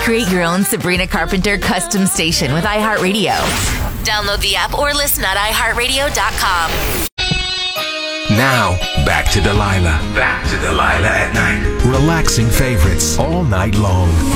Create your own Sabrina Carpenter custom station with iHeartRadio. Download the app or listen at iHeartRadio.com. Now, back to Delilah. Back to Delilah at night. Relaxing favorites all night long.